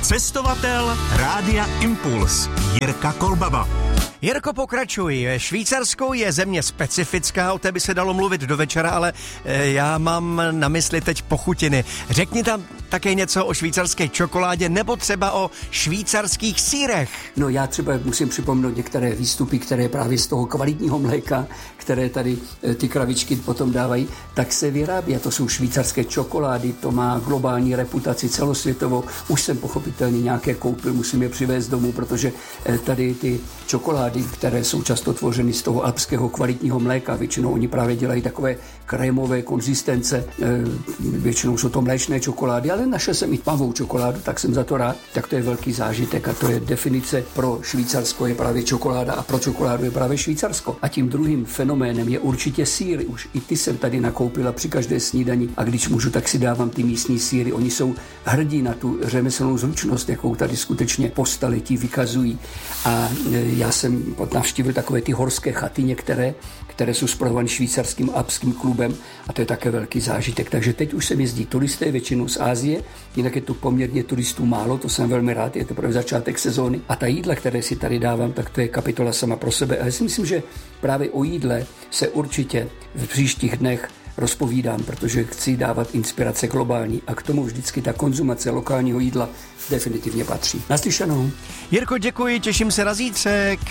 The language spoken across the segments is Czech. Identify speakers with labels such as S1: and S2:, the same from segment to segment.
S1: Cestovatel Rádia Impuls Jirka Kolbaba.
S2: Jirko, pokračuj. Švýcarsko je země specifická, o té by se dalo mluvit do večera, ale já mám na mysli teď pochutiny. Řekni tam také něco o švýcarské čokoládě nebo třeba o švýcarských sýrech.
S3: No já třeba musím připomenout některé výstupy, které právě z toho kvalitního mléka, které tady ty kravičky potom dávají, tak se vyrábí. A to jsou švýcarské čokolády, to má globální reputaci celosvětovou. Už jsem pochopitelně nějaké koupil, musím je přivést domů, protože tady ty čokolády, které jsou často tvořeny z toho alpského kvalitního mléka, většinou oni právě dělají takové krémové konzistence, většinou jsou to mléčné čokolády, ale našel jsem i tmavou čokoládu, tak jsem za to rád, tak to je velký zážitek a to je definice pro Švýcarsko je právě čokoláda a pro čokoládu je právě Švýcarsko. A tím druhým fenoménem je určitě sýry, už i ty jsem tady nakoupila při každé snídani a když můžu, tak si dávám ty místní sýry, oni jsou hrdí na tu řemeslnou zručnost, jakou tady skutečně po staletí vykazují. A já jsem navštívil takové ty horské chaty některé, které jsou spravované švýcarským alpským klubem a to je také velký zážitek. Takže teď už sem jezdí turisté, většinou z Asie, jinak je tu poměrně turistů málo, to jsem velmi rád, je to právě začátek sezóny. A ta jídla, které si tady dávám, tak to je kapitola sama pro sebe. A já si myslím, že právě o jídle se určitě v příštích dnech rozpovídám, protože chci dávat inspirace globální a k tomu vždycky ta konzumace lokálního jídla definitivně patří. Naslyšenou.
S2: Jirko, děkuji, těším se na zítřek.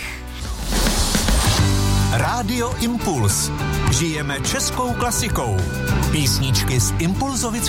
S1: Rádio Impuls. Žijeme českou klasikou. Písničky z Impulzovic